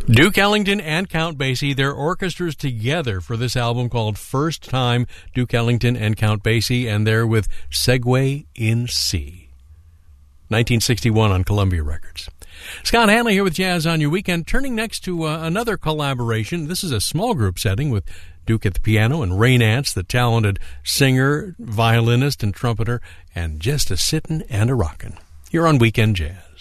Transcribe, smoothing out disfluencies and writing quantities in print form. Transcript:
Duke Ellington and Count Basie, their orchestras together for this album called First Time, Duke Ellington and Count Basie, and they're with Segue in C. 1961 on Columbia Records. Scott Hanley here with Jazz on Your Weekend, turning next to another collaboration. This is a small group setting with Duke at the piano and Ray Nance, the talented singer, violinist, and trumpeter, and just a sittin' and a rockin'. You're on Weekend Jazz.